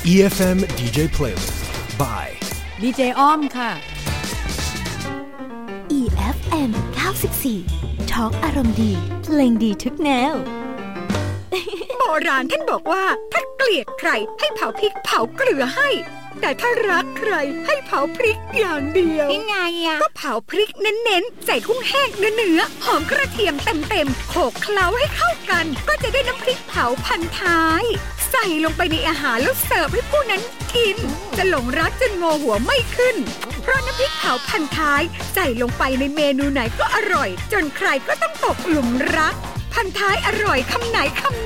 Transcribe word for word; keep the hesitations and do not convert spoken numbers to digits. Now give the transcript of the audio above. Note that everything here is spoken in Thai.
อี เอฟ เอ็ม ดี เจ Playlist by ดี เจ อ้อมค่ะอี เอฟ เอ็ม เก้าสิบสี่ ทอล์กอารมณ์ดีเพลงดีทุกแนวโบราณท่านบอกว่าถ้าเกลียดใครให้เผาพริกเผาเกลือให้แต่ถ้ารักใครให้เผาพริกอย่างเดียวยังไงอะก็เผาพริกเน้นๆใส่กุ้งแห้งเนื้อๆหอมกระเทียมเต็มๆโขลกเคล้าให้เข้ากันก็จะได้น้ำพริกเผาพันท้ายใส่ลงไปในอาหารแล้วเสิร์ฟให้ผู้นั้นกินจะหลงรักจนงอหัวไม่ขึ้นเพราะน้ำพริกเผาพันท้ายใส่ลงไปในเมนูไหนก็อร่อยจนใครก็ต้องตกหลุมรักพันท้ายอร่อยคำไหนคำ